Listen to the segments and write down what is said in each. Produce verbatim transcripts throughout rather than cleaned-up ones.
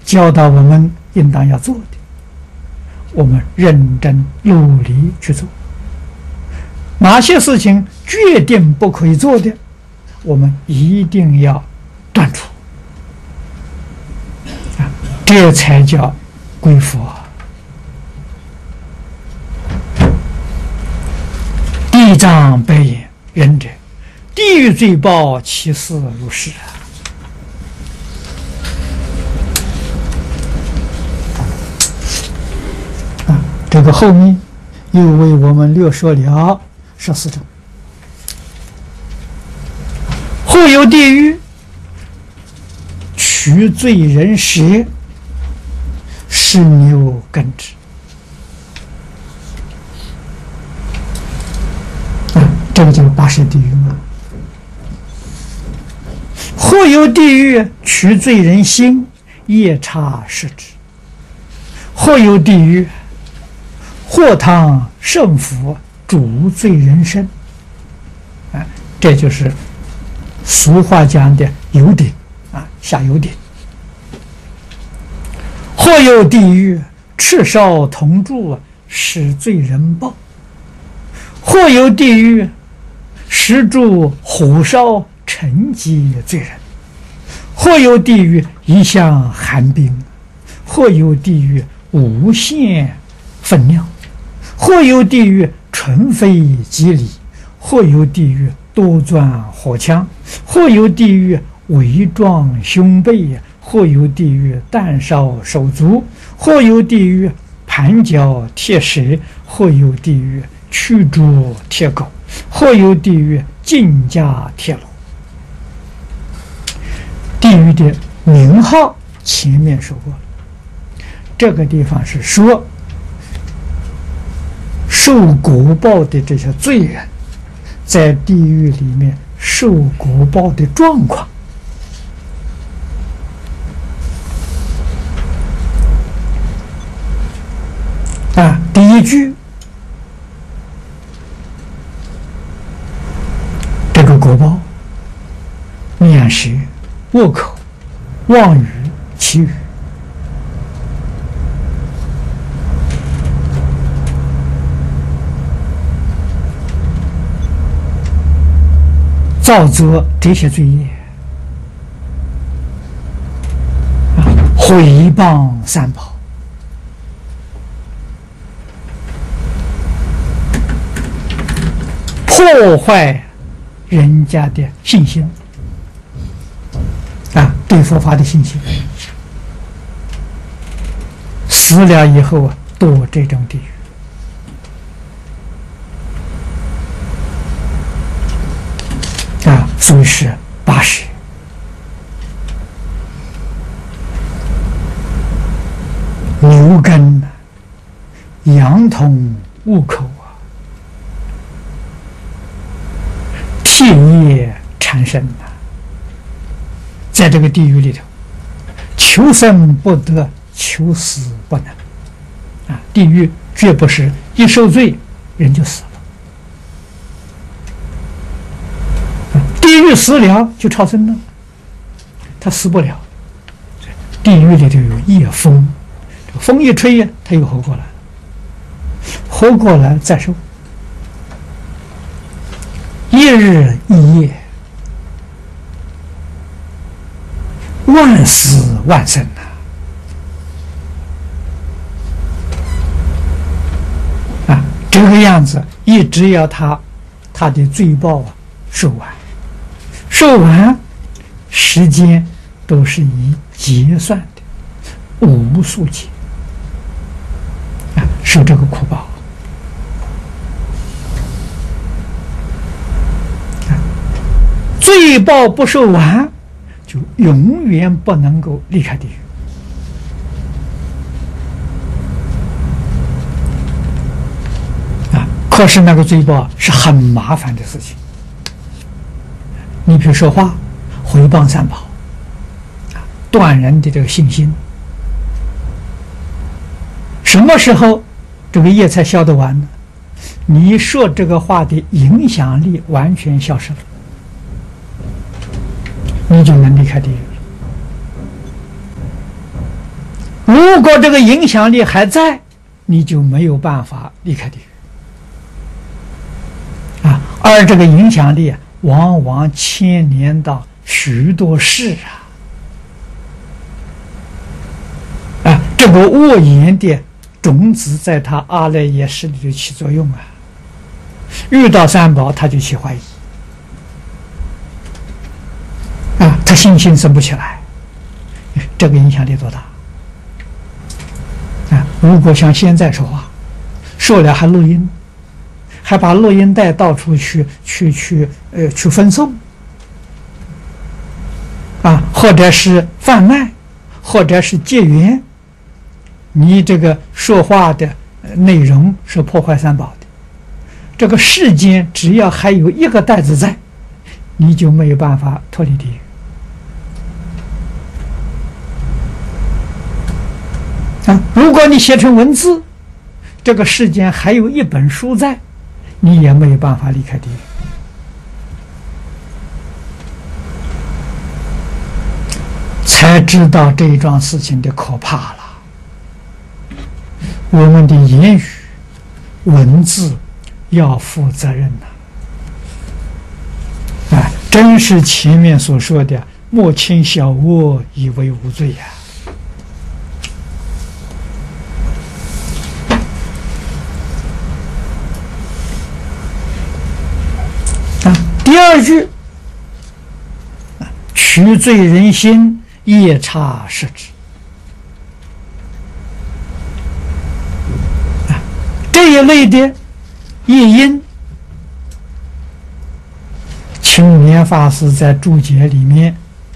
教导我们应当要做的，我们认真努力去做。哪些事情决定不可以做的，我们一定要断除，啊，这才叫归佛。地藏白言：仁者，地狱罪报，其事如是啊。啊，这个后面又为我们略说了十四种。或有地狱，取罪人蛇，是牛耕之。这个就是八十地狱嘛。或有地狱，取罪人心，夜叉食之。或有地狱，祸汤圣府，煮罪人身。啊，这就是俗话讲的油鼎啊，下油鼎。或有地狱，赤烧铜柱，使罪人报。或有地狱，石柱火烧，沉积罪人。或有地狱，一向寒冰。或有地狱，无限分量。或有地狱，纯非吉理。或有地狱，多钻火枪。或有地狱，伪装胸背。或有地狱，弹烧手足。或有地狱，盘脚铁蛇。或有地狱，驱逐铁狗。或有地狱，尽加铁笼。地狱的名号前面说过了，这个地方是说受果报的这些罪人在地狱里面受果报的状况。啊，第一句，这个果报，面舌、恶口、妄语、绮语，造作这些罪业，啊，毁谤三宝，破坏人家的信心，啊，对佛法的信心，死了以后啊，堕这种地狱。啊，所以是八十。牛根、羊筒、误口啊，铁业缠身呐，在这个地狱里头，求生不得，求死不能。啊，地狱绝不是一受罪人就死了。地狱死了就超生了，他死不了。地狱里头有夜风，风一吹呀，他又活过来了，活过来再受，一日一夜，万死万生呐！啊，这个样子一直要他他的罪报啊受完。受完，时间都是以劫算的，无数劫啊，受这个苦报啊，罪报不受完，就永远不能够离开地狱啊。可是那个罪报是很麻烦的事情。你比如说话，毁谤三宝，啊，断人的这个信心。什么时候这个业才消得完呢？你说这个话的影响力完全消失了，你就能离开地狱如果这个影响力还在，你就没有办法离开地狱啊。而这个影响力啊，往往牵连到许多事啊啊，这个恶言的种子在他阿赖耶识里就起作用啊。遇到三宝，他就起怀疑啊，他信心生不起来，这个影响力多大啊！如果像现在说话，说了还录音，还把录音带到处去去去呃去分送啊，或者是贩卖，或者是结缘，你这个说话的内容是破坏三宝的。这个世间只要还有一个袋子在，你就没有办法脱离地狱啊！如果你写成文字，这个世间还有一本书在，你也没有办法离开地狱。才知道这一桩事情的可怕了。我们的言语、文字要负责任呐！啊，真是前面所说的“莫轻小恶，以为无罪”呀！啊，第二句，取罪人心，夜叉摄之。啊，这一类的夜莺，青莲法师在注解里面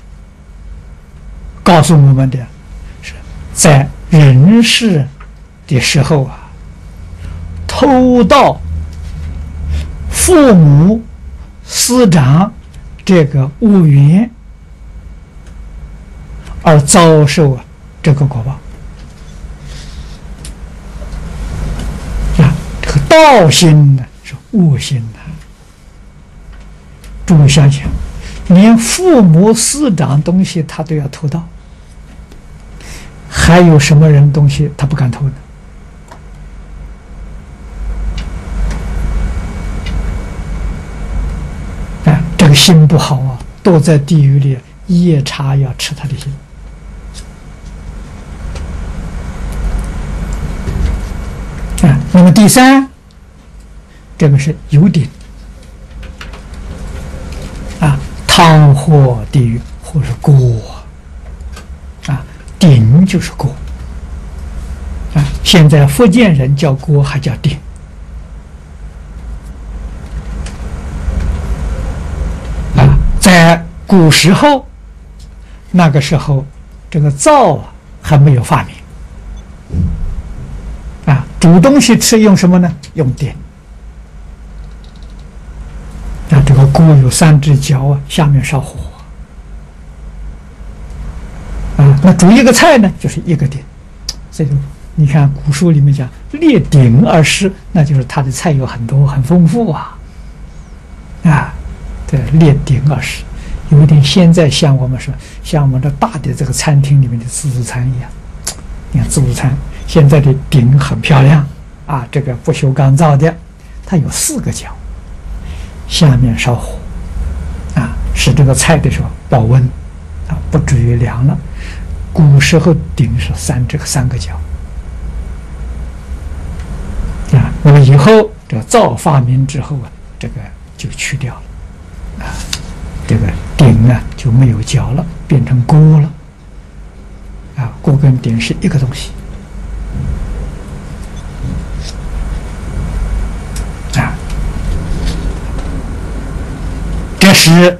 告诉我们的是，在人世的时候啊，偷盗父母师长这个恶缘，而遭受啊这个果报啊，这个盗心呢是恶心呐。诸位想想，连父母师长东西他都要偷盗，还有什么人东西他不敢偷呢？啊，这个心不好啊，都在地狱里，夜叉要吃他的心。啊，那么第三，这个是有顶啊，汤或地狱，或是锅啊，顶就是锅啊。现在福建人叫锅还叫顶啊。在古时候，那个时候这个灶啊还没有发明。啊，煮东西吃用什么呢？用鼎。啊，这个锅有三只脚啊，下面烧火。啊，那煮一个菜呢，就是一个鼎。所以你看古书里面讲列鼎而食，那就是他的菜有很多，很丰富啊。啊，对，列鼎而食，有一点现在像我们说，像我们这大的这个餐厅里面的自助餐一样。你看自助餐。现在的鼎很漂亮啊，这个不锈钢造的，它有四个角，下面烧火啊，使这个菜的时候保温啊，不至于凉了。古时候鼎是三这个三个角啊，那么以后这个灶发明之后啊，这个就去掉了啊，这个鼎呢就没有角了，变成锅了啊，锅跟鼎是一个东西。啊，这是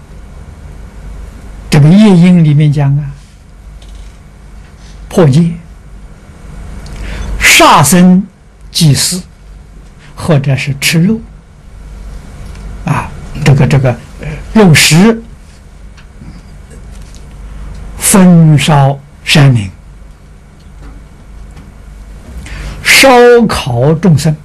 这个夜莺里面讲啊，破戒、杀生、祭祀，或者是吃肉啊，这个这个呃肉食，焚烧山林，烧烤众生。